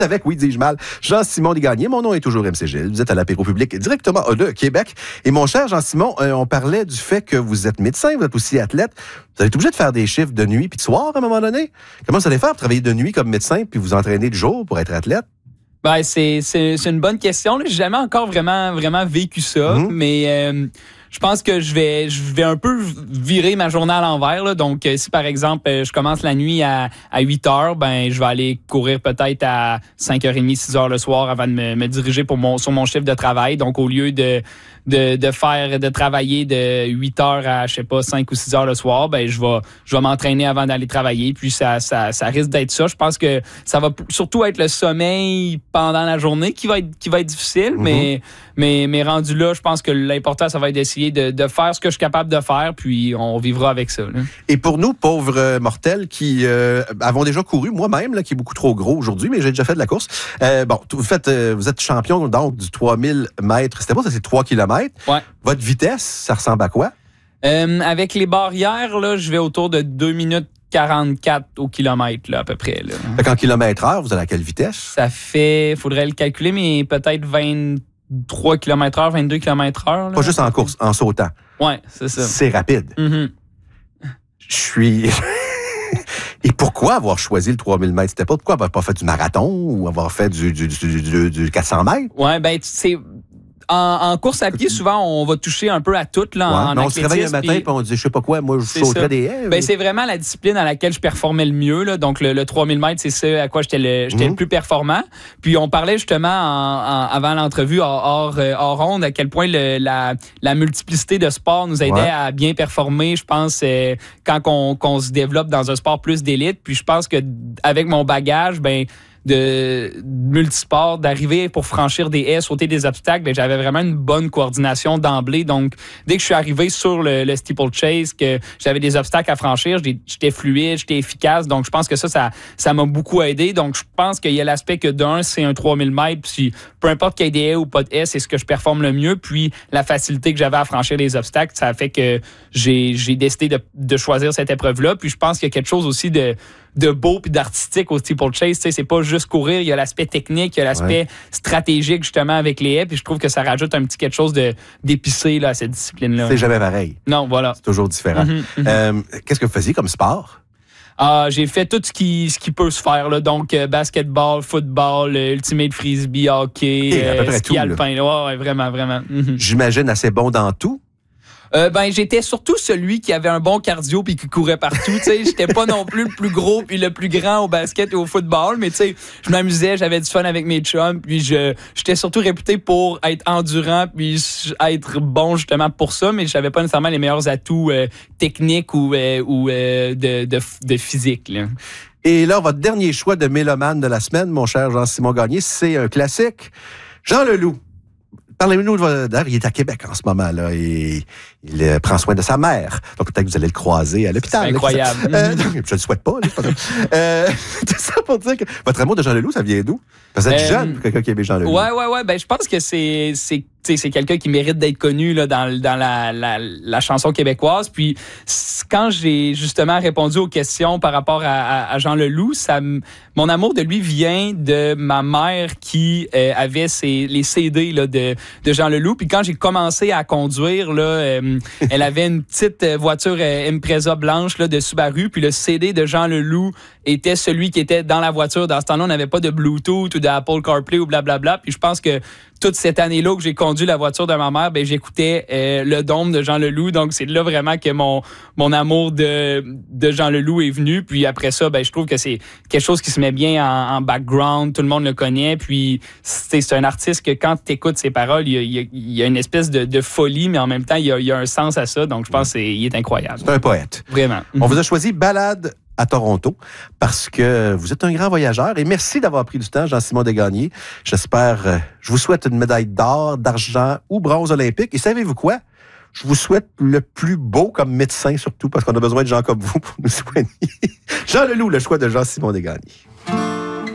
Avec, oui, dis-je mal, Jean-Simon Desgagnés. Mon nom est toujours MC Gilles. Vous êtes à l'apéro public directement de Québec. Et mon cher Jean-Simon, on parlait du fait que vous êtes médecin, vous êtes aussi athlète. Vous allez être obligé de faire des chiffres de nuit puis de soir à un moment donné. Comment vous allez faire pour travailler de nuit comme médecin puis vous entraîner de jour pour être athlète? Ben, c'est une bonne question. J'ai jamais encore vraiment vécu ça, mais je pense que je vais un peu virer ma journée à l'envers. Là. Donc, si par exemple, je commence la nuit à 8 heures, ben je vais aller courir peut-être à 5h30, 6 heures le soir avant de me diriger sur mon chiffre de travail. Donc, au lieu de travailler de 8 heures à, 5 ou 6 heures le soir, ben je vais m'entraîner avant d'aller travailler. Puis, ça risque d'être ça. Je pense que ça va surtout être le sommeil pendant la journée qui va être difficile, mais rendu là, je pense que l'important, ça va être d'essayer de faire ce que je suis capable de faire, puis on vivra avec ça. Là. Et pour nous, pauvres mortels qui avons déjà couru, moi-même, là, qui est beaucoup trop gros aujourd'hui, mais j'ai déjà fait de la course. Vous êtes champion donc du 3000 mètres. C'était pas ça, c'est 3 km. Ouais. Votre vitesse, ça ressemble à quoi? Avec les barrières, là, je vais autour de 2 minutes 44 au kilomètre, là, à peu près. Là. Fait qu'en kilomètre-heure, vous allez à quelle vitesse? Ça fait, faudrait le calculer, mais peut-être 23 km/h, 22 km/h. Là. Pas juste en course, en sautant. Oui, c'est ça. C'est rapide. Mm-hmm. Je suis... Et pourquoi avoir choisi le 3000 mètres? C'était pas pourquoi avoir pas fait du marathon ou avoir fait du 400 mètres? Oui, ben, c'est... En course à pied, souvent, on va toucher un peu à tout. Là, en on se réveille un matin et on dit, je sais pas quoi, moi, je sauterais des haies. Ben, c'est vraiment la discipline à laquelle je performais le mieux. Là. Donc, le 3000 mètres, c'est ça à quoi j'étais le plus performant. Puis, on parlait justement avant l'entrevue hors ronde à quel point la multiplicité de sports nous aidait à bien performer, je pense, quand on se développe dans un sport plus d'élite. Puis, je pense que avec mon bagage, ben de multisport, d'arriver pour franchir des haies, sauter des obstacles, ben, j'avais vraiment une bonne coordination d'emblée. Donc, dès que je suis arrivé sur le steeplechase, que j'avais des obstacles à franchir, j'étais fluide, j'étais efficace. Donc, je pense que ça m'a beaucoup aidé. Donc, je pense qu'il y a l'aspect que d'un, c'est un 3000 mètres, puis peu importe qu'il y ait des haies ou pas de haies, c'est ce que je performe le mieux. Puis, la facilité que j'avais à franchir les obstacles, ça a fait que j'ai décidé de choisir cette épreuve-là. Puis, je pense qu'il y a quelque chose aussi de beau puis d'artistique au steeplechase. Tu sais, c'est pas juste courir, il y a l'aspect technique, il y a l'aspect stratégique justement avec les haies, puis je trouve que ça rajoute un petit quelque chose d'épicé là, à cette discipline-là. C'est jamais pareil. Non, voilà. C'est toujours différent. Qu'est-ce que vous faisiez comme sport? J'ai fait tout ce qui peut se faire. Là. Donc, basketball, football, ultimate frisbee, hockey, ski alpin. Ouais, vraiment, vraiment. J'imagine assez bon dans tout. J'étais surtout celui qui avait un bon cardio puis qui courait partout. J'étais pas non plus le plus gros puis le plus grand au basket et au football, mais je m'amusais, j'avais du fun avec mes chums, puis j'étais surtout réputé pour être endurant puis être bon justement pour ça, mais j'avais pas nécessairement les meilleurs atouts techniques ou de physique. Là. Et là, votre dernier choix de mélomane de la semaine, mon cher Jean-Simon Gagné, c'est un classique. Jean Leloup. Parlez-nous il est à Québec en ce moment, là, et il prend soin de sa mère. Donc, peut-être que vous allez le croiser à l'hôpital. C'est incroyable. Je le souhaite pas. Tout ça pour dire que votre amour de Jean Leloup, ça vient d'où? Vous êtes jeune pour quelqu'un qui aimait Jean Leloup. Ouais. Ben, je pense que c'est quelqu'un qui mérite d'être connu là, dans la chanson québécoise. Puis, quand j'ai justement répondu aux questions par rapport à Jean Leloup, mon amour de lui vient de ma mère qui avait les CD là, de Jean Leloup. Puis quand j'ai commencé à conduire, là, elle avait une petite voiture Impreza blanche là, de Subaru. Puis le CD de Jean Leloup était celui qui était dans la voiture. Dans ce temps-là, on n'avait pas de Bluetooth ou d'Apple CarPlay ou blablabla. Puis je pense que toute cette année-là que j'ai conduit la voiture de ma mère, ben j'écoutais le Dôme de Jean Leloup. Donc, c'est là vraiment que mon amour de Jean Leloup est venu. Puis après ça, ben je trouve que c'est quelque chose qui se met bien en background. Tout le monde le connaît. Puis, c'est un artiste que quand tu écoutes ses paroles, il y a une espèce de folie, mais en même temps, il y a un sens à ça. Donc, je pense qu'il est incroyable. C'est un poète. Vraiment. On vous a choisi Balade à Toronto parce que vous êtes un grand voyageur et merci d'avoir pris du temps, Jean-Simon Desgagnés. J'espère, je vous souhaite une médaille d'or, d'argent ou bronze olympique. Et savez-vous quoi? Je vous souhaite le plus beau comme médecin surtout parce qu'on a besoin de gens comme vous pour nous soigner. Jean Leloup, le choix de Jean-Simon Desgagnés.